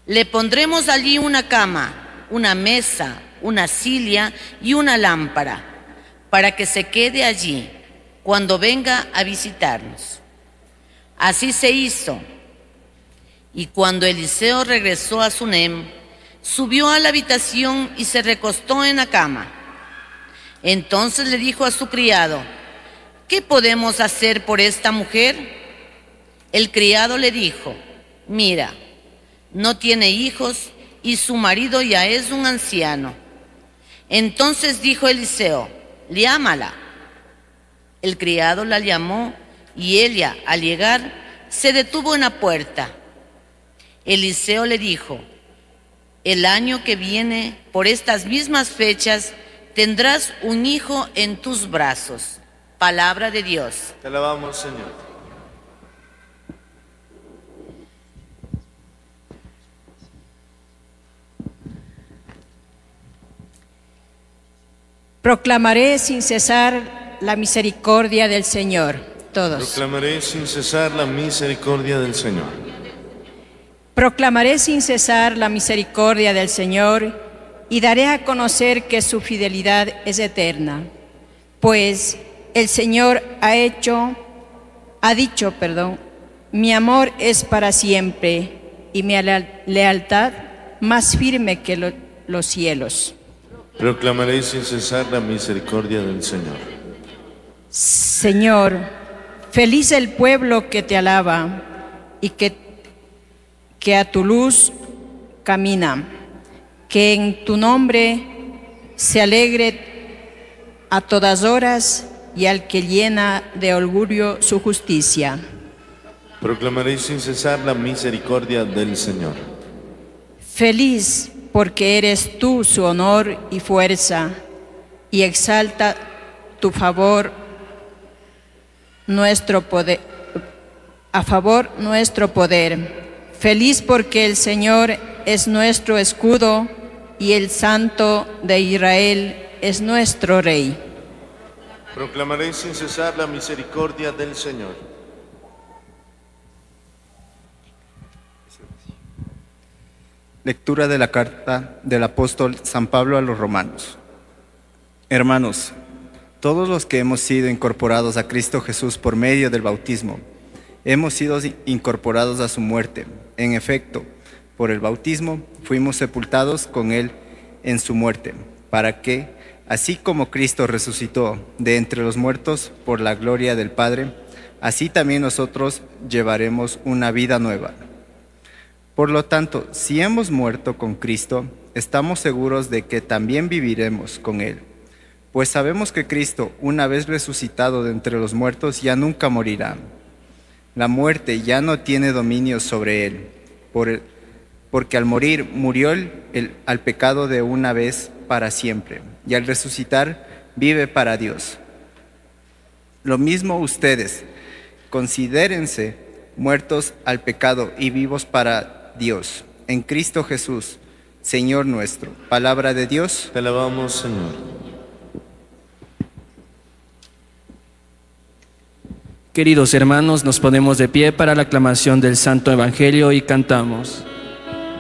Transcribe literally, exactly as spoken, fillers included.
Le pondremos allí una cama, una mesa, una silla y una lámpara, para que se quede allí cuando venga a visitarnos. Así se hizo. Y cuando Eliseo regresó a Sunem, subió a la habitación y se recostó en la cama. Entonces le dijo a su criado: ¿qué podemos hacer por esta mujer? El criado le dijo: mira, no tiene hijos y su marido ya es un anciano. Entonces dijo Eliseo: llámala. El criado la llamó y ella, al llegar, se detuvo en la puerta. Eliseo le dijo: el año que viene, por estas mismas fechas, tendrás un hijo en tus brazos. Palabra de Dios. Te alabamos, Señor. Proclamaré sin cesar la misericordia del Señor. Todos. Proclamaré sin cesar la misericordia del Señor. Proclamaré sin cesar la misericordia del Señor y daré a conocer que su fidelidad es eterna. Pues el Señor ha hecho, ha dicho, perdón, mi amor es para siempre y mi lealtad más firme que lo, los cielos. Proclamaré sin cesar la misericordia del Señor. Señor, feliz el pueblo que te alaba y que, que a tu luz camina, que en tu nombre se alegre a todas horas y al que llena de orgullo su justicia. Proclamaré sin cesar la misericordia del Señor. Feliz porque eres tú su honor y fuerza, y exalta tu favor, nuestro poder, a favor nuestro poder. Feliz porque el Señor es nuestro escudo y el Santo de Israel es nuestro Rey. Proclamaré sin cesar la misericordia del Señor. Lectura de la carta del apóstol San Pablo a los romanos. Hermanos, todos los que hemos sido incorporados a Cristo Jesús por medio del bautismo, hemos sido incorporados a su muerte. En efecto, por el bautismo fuimos sepultados con Él en su muerte, para que, así como Cristo resucitó de entre los muertos por la gloria del Padre, así también nosotros llevaremos una vida nueva. Por lo tanto, si hemos muerto con Cristo, estamos seguros de que también viviremos con Él. Pues sabemos que Cristo, una vez resucitado de entre los muertos, ya nunca morirá. La muerte ya no tiene dominio sobre Él, por el, porque al morir murió el, el, al pecado de una vez para siempre, y al resucitar vive para Dios. Lo mismo ustedes, considérense muertos al pecado y vivos para Dios, en Cristo Jesús, Señor nuestro. Palabra de Dios. Te alabamos, Señor. Queridos hermanos, nos ponemos de pie para la aclamación del Santo Evangelio y cantamos.